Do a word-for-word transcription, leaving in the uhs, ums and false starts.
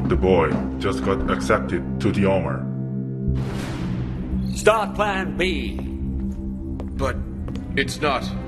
The boy just got accepted to the armor. Start plan B. But it's not